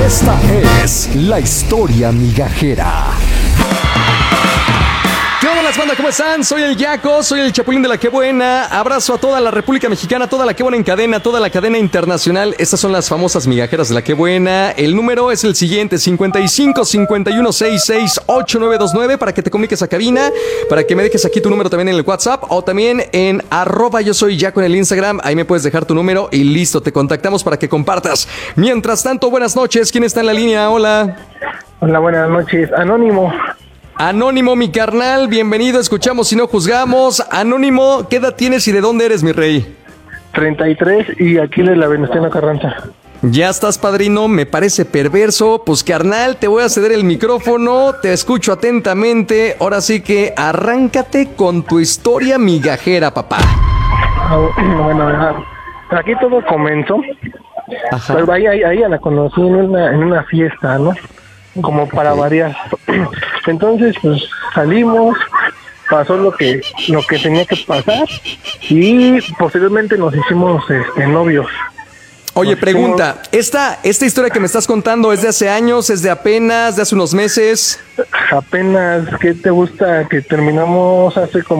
Esta es la historia migajera. ¿Qué onda, las bandas? ¿Cómo están? Soy el Yaco, soy el Chapulín de la Qué Buena. Abrazo a toda la República Mexicana, toda la Qué Buena en cadena, toda la cadena internacional. Estas son las famosas migajeras de la Qué Buena. El número es el siguiente: 55 51 66 8929, para que te comuniques a cabina, para que me dejes aquí tu número también en el WhatsApp o también en @yo soy Yaco en el Instagram. Ahí me puedes dejar tu número y listo, te contactamos para que compartas. Mientras tanto, buenas noches. ¿Quién está en la línea? Hola. Hola, buenas noches. Anónimo. Anónimo, mi carnal, bienvenido. Escuchamos y no juzgamos. Anónimo, ¿qué edad tienes y de dónde eres, mi rey? 33 y aquí de la Venustiano Carranza. Ya estás, padrino, me parece perverso. Pues, carnal, te voy a ceder el micrófono, te escucho atentamente. Ahora sí que arráncate con tu historia migajera, papá. Bueno, aquí todo comenzó. Ajá. Pero ahí la conocí en una fiesta, ¿no? Como para variar. Entonces, pues salimos, pasó lo que tenía que pasar y posteriormente nos hicimos novios. Oye, pregunta, ¿esta historia que me estás contando es de hace años, es de apenas, de hace unos meses? Apenas, ¿qué te gusta? Que terminamos hace como